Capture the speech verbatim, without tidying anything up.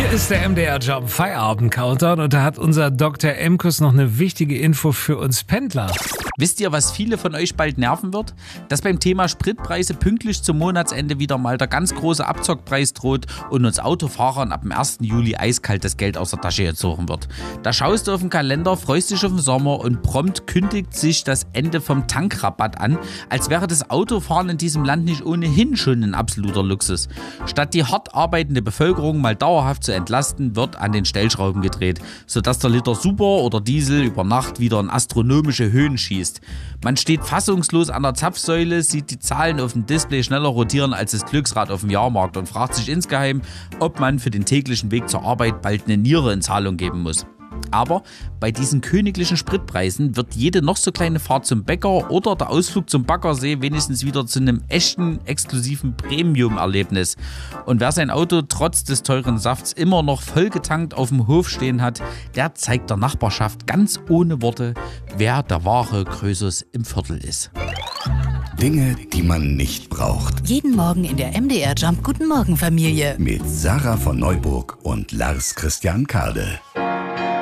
Hier ist der M D R-Job Feierabend-Countdown und da hat unser Doktor Emkus noch eine wichtige Info für uns Pendler. Wisst ihr, was viele von euch bald nerven wird? Dass beim Thema Spritpreise pünktlich zum Monatsende wieder mal der ganz große Abzockpreis droht und uns Autofahrern ab dem ersten Juli eiskalt das Geld aus der Tasche gezogen wird. Da schaust du auf den Kalender, freust dich auf den Sommer und prompt kündigt sich das Ende vom Tankrabatt an, als wäre das Autofahren in diesem Land nicht ohnehin schon ein absoluter Luxus. Statt die hart arbeitende Bevölkerung mal dauerhaft zu entlasten, wird an den Stellschrauben gedreht, sodass der Liter Super oder Diesel über Nacht wieder in astronomische Höhen schießt. Man steht fassungslos an der Zapfsäule, sieht die Zahlen auf dem Display schneller rotieren als das Glücksrad auf dem Jahrmarkt und fragt sich insgeheim, ob man für den täglichen Weg zur Arbeit bald eine Niere in Zahlung geben muss. Aber bei diesen königlichen Spritpreisen wird jede noch so kleine Fahrt zum Bäcker oder der Ausflug zum Baggersee wenigstens wieder zu einem echten, exklusiven Premium-Erlebnis. Und wer sein Auto trotz des teuren Safts immer noch vollgetankt auf dem Hof stehen hat, der zeigt der Nachbarschaft ganz ohne Worte, wer der wahre Krösus im Viertel ist. Dinge, die man nicht braucht. Jeden Morgen in der M D R Jump Guten Morgen Familie. Mit Sarah von Neuburg und Lars Christian Kade.